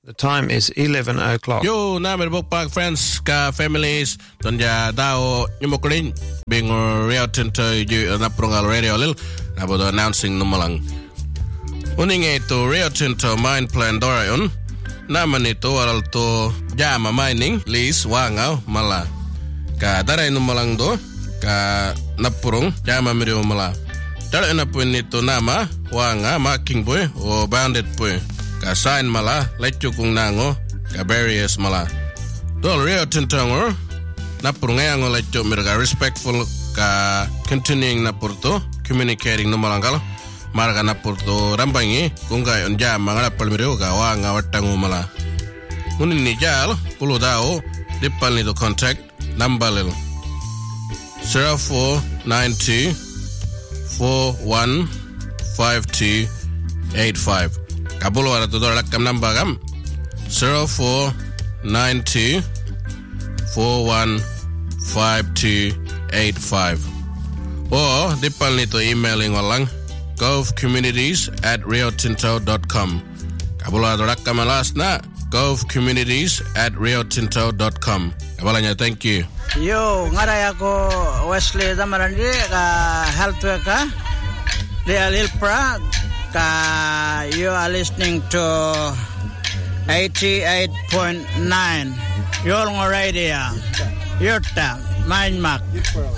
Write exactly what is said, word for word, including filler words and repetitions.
The time is eleven o'clock. Yo, namin bukpag friends ka families donja dao nyumukulin bing Rio Tinto yu naprungal radio lil nabodo announcing numalang. Uning ito Rio Tinto mine plan dorayon naman ito aral to jama mining lease wangaw mala. Ka daray numalang do ka napurong jama mirio mala. Daray na po nito nama wanga marking boy o bandit boy. Ka sign mala lecho kung nango ka barriers mala dol Rio Tinto ngor napurungayango lecho mirga respectful ka continuing na porto communicating no malangal marga na porto rambangi kung ga on jam mangala palmiro ga wa nga watangu mala munin ni jal pulo dao dipal ni do contact number lil zero four nine two four one five two eight five Kabulo ada tu dorang kam number kam zero four nine two four one five two eight five. Or dipal nito emailing walang govcommunities at riotinto dot com. Kabulo ada dorang kam alas na govcommunities at riotinto dot com. Kabalanya, thank you. Yo, ngaray ako Wesley Damarandi ka health worker di Alilpra. Uh, you are listening to eighty-eight point nine Yolngo Radio, Yurta, Mindmark.